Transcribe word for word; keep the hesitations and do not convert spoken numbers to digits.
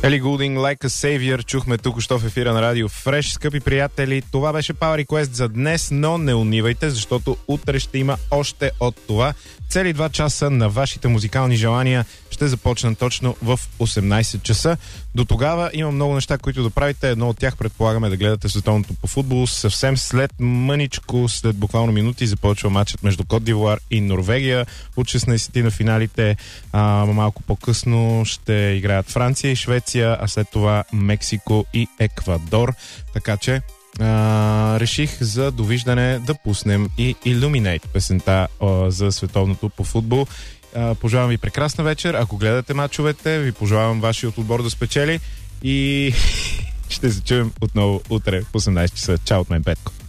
Елли Гулдинг, Like a Savior, чухме тук що в ефира на Радио Фреш. Скъпи приятели, това беше Power Request за днес, но не унивайте, защото утре ще има още от това. Цели два часа на вашите музикални желания ще започнат точно в осемнайсет часа. До тогава има много неща, които да правите. Едно от тях предполагаме да гледате световното по футбол. Съвсем след мъничко, след буквално минути, започва матчът между Кот д'Ивуар и Норвегия. От шестнайсет на финалите а, малко по-късно ще играят Франция и Швеция, а след това Мексико и Еквадор. Така че Uh, реших за довиждане да пуснем и Illuminate, песента uh, за световното по футбол. Uh, пожелавам ви прекрасна вечер. Ако гледате мачовете, ви пожелавам вашият отбор да спечели и ще се чуем отново утре в осемнайсет часа. Чао от мен, Петко.